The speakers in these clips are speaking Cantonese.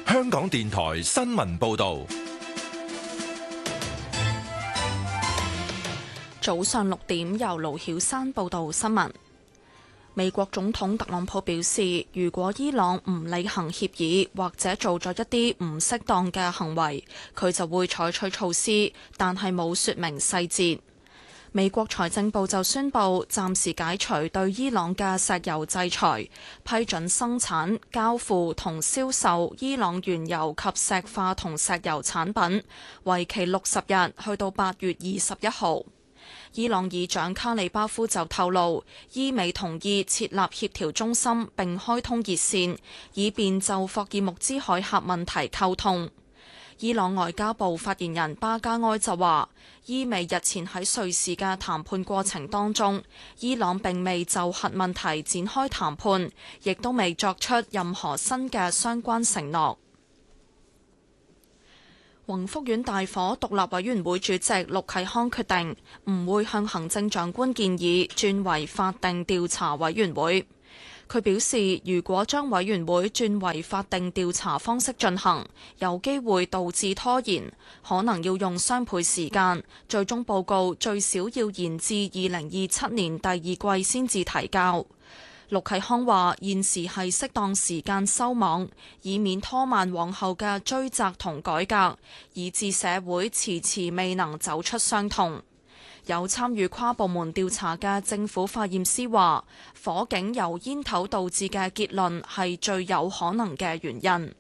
香港電台新聞報道。 早上6點，由盧曉珊報道新聞。美國總統特朗普表示，如果伊朗唔履行協議或者做咗一啲唔適當嘅行為，佢就會採取措施，但係冇說明細節。美國財政部就宣布暫時解除對伊朗嘅石油制裁，批准生產、交付同銷售伊朗原油及石化同石油產品，為期60日，去到8月21號。伊朗議長卡里巴夫就透露，伊美同意設立協調中心並開通熱線，以便就霍爾木茲海峽問題溝通。伊朗外交部發言人巴加埃就話，伊美日前喺瑞士嘅談判過程當中，伊朗並未就核問題展開談判，亦都未作出任何新嘅相關承諾。宏福苑大火獨立委員會主席陸啟康決定唔會向行政長官建議轉為法定調查委員會。佢表示，如果將委員會轉為法定調查方式進行，有機會導致拖延，可能要用雙倍時間，最終報告最少要延至2027年第二季先至提交。陸啟康話：現時係適當時間收網，以免拖慢往後嘅追責同改革，以致社會遲遲未能走出傷痛。有參與跨部門調查嘅政府化驗師話，火警由煙頭導致嘅結論係最有可能嘅原因。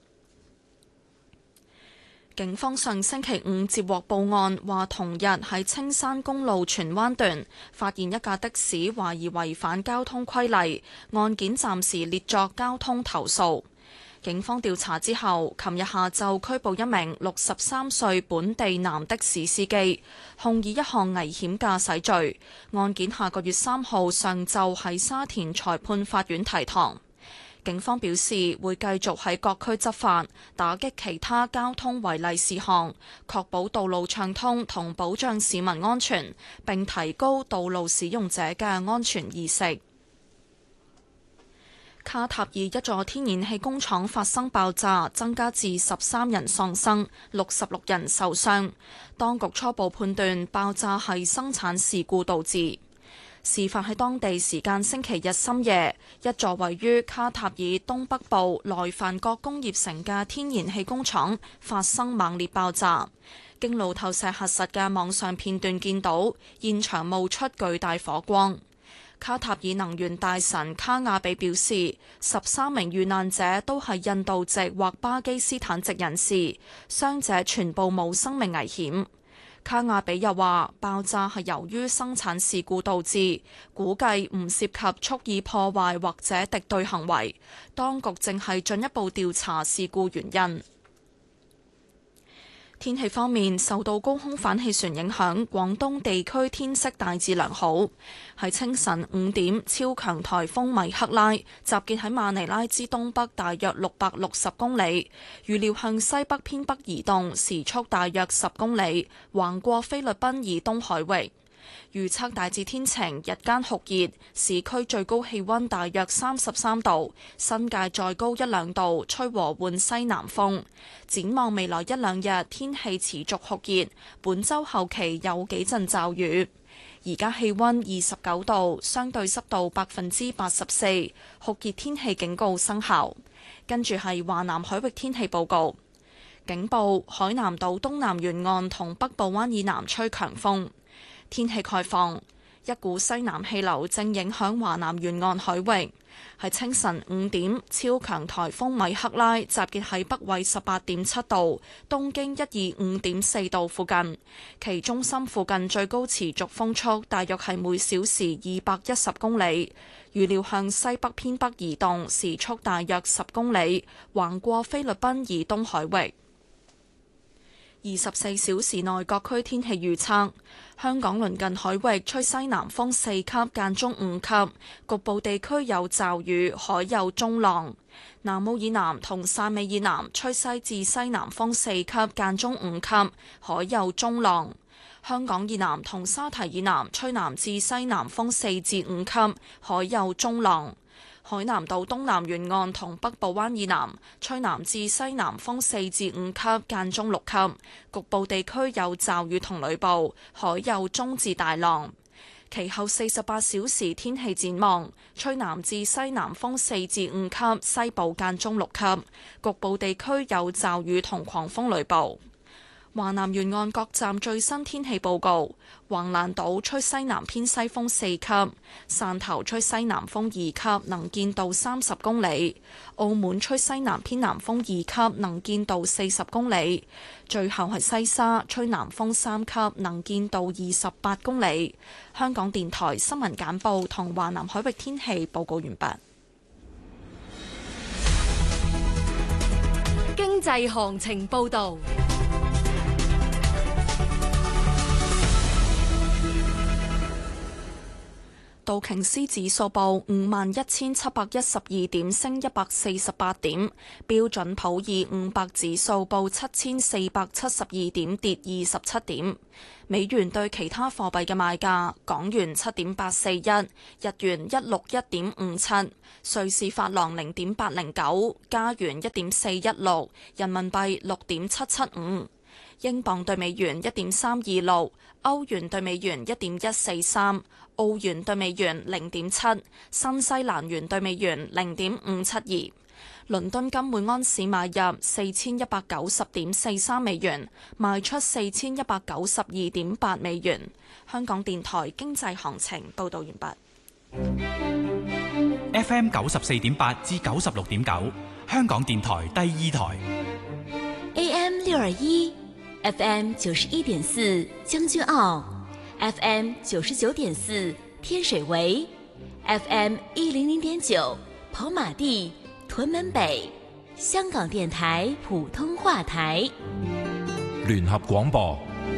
警方上星期五接獲報案，話同日喺青山公路荃灣段發現一架的士懷疑違反交通規例，案件暫時列作交通投訴。警方調查之後，琴日下晝拘捕一名63歲本地男的士司機，控以一項危險駕駛罪。案件下個月3號上晝喺沙田裁判法院提堂。警方表示會繼續喺各區執法，打擊其他交通違例事項，確保道路暢通同保障市民安全，並提高道路使用者嘅安全意識。卡塔爾一座天然氣工廠發生爆炸，增加至13人喪生，66人受傷。當局初步判斷爆炸係生產事故導致。事發喺當地時間星期日深夜，一座位於卡塔爾東北部萊凡國工業城嘅天然氣工廠發生猛烈爆炸。經路透社核實嘅網上片段見到，現場冒出巨大火光。卡塔爾能源大臣卡亞比表示，13名遇難者都係印度籍或巴基斯坦籍人士，傷者全部冇生命危險。卡亞比又話，爆炸係由於生產事故導致，估計唔涉及蓄意破壞或者敵對行為。當局正係進一步調查事故原因。天氣方面，受到高空反氣旋影響，廣東地區天色大致良好。喺清晨5點，超強颱風米克拉集結喺馬尼拉之東北大約660公里，預料向西北偏北移動，時速大約10公里，橫過菲律賓以東海域。預測大致天晴，日間酷熱，市區最高氣溫大約33度，新界再高1-2度，吹和緩西南風。展望未來1-2日，天氣持續酷熱，本週後期有幾陣驟雨。而家氣溫29度，相對濕度84%，酷熱天氣警告生效。跟住係華南海域天氣報告，警報：海南島東南沿岸同北部灣以南吹強風。天氣概況：一股西南氣流正影響華南沿岸海域。喺清晨5點，超強颱風米克拉集結喺北緯18.7度、東經125.4度附近，其中心附近最高持續風速大約係每小時210公里，預料向西北偏北移動，時速大約10公里，橫過菲律賓以東海域。24小時內各區天氣預測：香港鄰近海域吹西南風4級間中5級，局部地區有驟雨，海有中浪；南澳以南同汕尾以南吹西至西南風4級間中5級，海有中浪；香港以南同沙堤以南吹南至西南風4至5級，海有中浪。 海南島東南沿岸同北部灣以南吹南至西南風4至5級，間中6級，局部地區有驟雨同雷暴，海有中至大浪。其後48小時天氣展望，吹南至西南風4至5級，西部間中6級，局部地區有驟雨同狂風雷暴。華南沿岸各站最新天氣報告：橫瀾島吹西南偏西風4級，汕頭吹西南風2級，能見度30公里；澳門吹西南偏南風2級，能見度40公里。最後係西沙吹南風3級，能見度28公里。香港電台新聞簡報同華南海域天氣報告完畢。 經濟行情報導。 道瓊斯指數報51,712點，升148點；標準普爾500指數報7,472點，跌27點。美元對其他貨幣嘅賣價：港元7.841，日元161.57，瑞士法郎0.809，加元1.416，人民幣6.775。英鎊對美元1.326，歐元對美元1.143，澳元對美元0.7，新西蘭元對美元0.572。倫敦金每安士買入4190.43美元，賣出4192.8美元。香港電台經濟行情報道完畢。 FM 94.8至96.9，香港電台第2台。 AM 621。FM 91.4將軍澳 ，FM 99.4天水圍 ，FM 100.9跑馬地、屯門北，香港電台普通話台。 聯合廣播。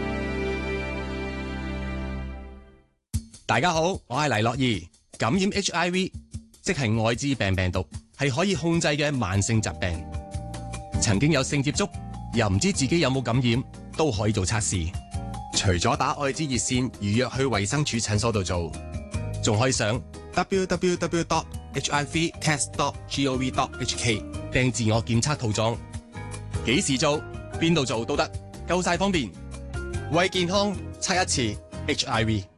大家好，我係黎樂怡。感染 HIV， 即係愛滋病病毒，係可以控制嘅慢性疾病。曾經有性接觸，又唔知自己有冇感染，都可以做測試。除咗打愛滋熱線預約去衛生署診所度做，仲可以上 www.hivtest.gov.hk 訂自我檢測套裝。幾時做，邊度做都得，夠晒方便。為健康測一次 HIV。